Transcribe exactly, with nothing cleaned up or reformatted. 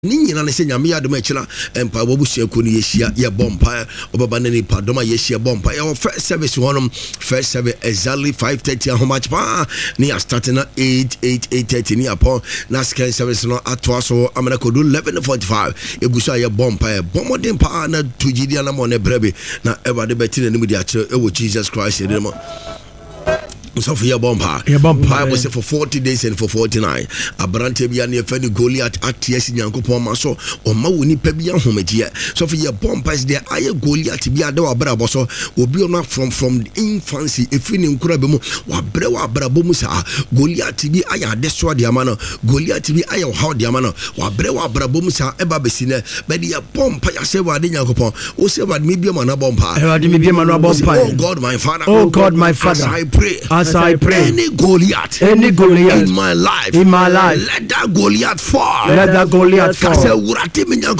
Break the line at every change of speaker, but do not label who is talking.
ni nyina ne se nyame ya dom akira empa wobusua ko ni yehia ye bompa obaba ne ni pa dom a yehia bompa ya first service honum first service exactly five thirty how much pa ni starting at eight eight thirty ni upon na second service no atwa so amana ko do eleven forty-five egusa ye bompa e bomodin pa na tujidi na mo ne brebe na ever de beti na nimu di akira e wo Jesus Christ e dem so for your bomba Bible say for forty days and for forty-nine abrante bia na yefani Goliath aties nyankopon ma so o ma woni pa bia homeje so for your bomba is there aye Goliath bia de wa brabo so obi ona from from infancy efini nkura be mu wa bre wa brabo mu sa Goliath bi aye ade so de ama no Goliath bi aye how de ama no wa bre wa brabo mu sa eba besi ne be de bomba ya se wa de nyankopon o se wa me bia ma na bomba
e wa de me bia ma na bomba
oh God my father
oh God my father
I pray
as I pray,
any Goliath,
any Goliath
in my life,
in my life,
let that Goliath fall.
Let that Goliath fall.